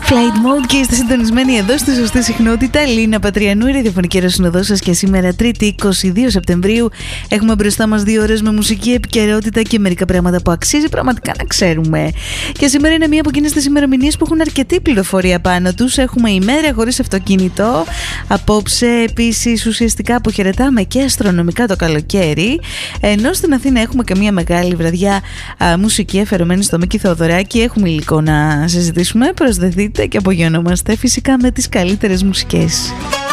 Flight Mode και είστε συντονισμένοι εδώ στη σωστή συχνότητα. Λίνα Πατριανού, η ραδιοφωνική αεροσυνοδό σας, και σήμερα Τρίτη 22 Σεπτεμβρίου έχουμε μπροστά μας 2 ώρες με μουσική επικαιρότητα και μερικά πράγματα που αξίζει πραγματικά να ξέρουμε. Και σήμερα είναι μία από εκείνες τις ημερομηνίες που έχουν αρκετή πληροφορία πάνω τους. Έχουμε ημέρα χωρίς αυτοκίνητο. Απόψε επίσης ουσιαστικά αποχαιρετάμε και αστρονομικά το καλοκαίρι. Ενώ στην Αθήνα έχουμε και μία μεγάλη βραδιά μουσική αφιερωμένη στο Μίκη Θεοδωράκη. Έχουμε υλικό να συζητήσουμε. Προσδεθείτε και απογειωνόμαστε φυσικά με τις καλύτερες μουσικές.